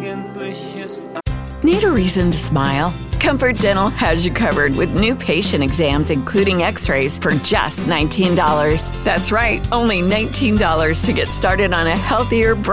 Need a reason to smile? Comfort Dental has you covered with new patient exams, including x-rays, for just $19. That's right, only $19 to get started on a healthier,